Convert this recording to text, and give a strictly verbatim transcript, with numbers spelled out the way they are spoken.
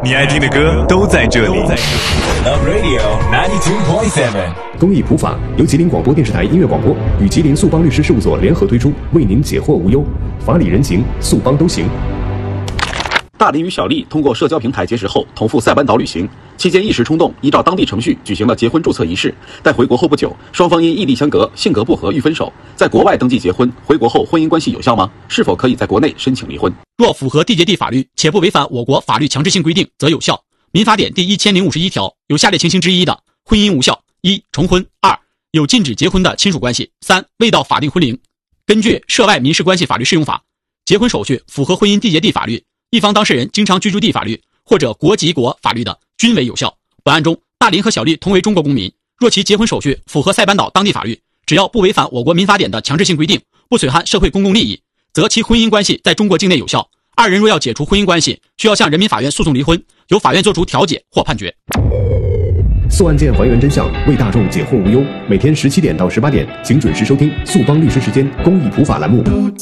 你爱听的歌都在这里。 Love Radio ninety two point seven， 公益普法由吉林广播电视台音乐广播与吉林速邦律师事务所联合推出，为您解惑无忧，法理人情，速邦都行。 大林与小丽通过社交平台结识后，同赴塞班岛旅行，期间一时冲动，依照当地程序举行了结婚注册仪式。但回国后不久，双方因异地相隔、性格不合欲分手。在国外登记结婚，回国后婚姻关系有效吗？是否可以在国内申请离婚？ 若符合缔结地法律，且不违反我国法律强制性规定，则有效。民法典第一千零五十一条有下列情形之一的，婚姻无效：一、重婚；二、有禁止结婚的亲属关系；三、未到法定婚龄。根据《涉外民事关系法律适用法》，结婚手续符合婚姻缔结地法律，一方当事人经常居住地法律或者国籍国法律的，均为有效。本案中，大林和小丽同为中国公民，若其结婚手续符合塞班岛当地法律，只要不违反我国民法典的强制性规定，不损害社会公共利益，则其婚姻关系在中国境内有效。二人若要解除婚姻关系，需要向人民法院诉讼离婚，由法院作出调解或判决。 诉案件还原真相，为大众解惑无忧。每天十七点到十八点，请准时收听速邦律师时间公益普法栏目。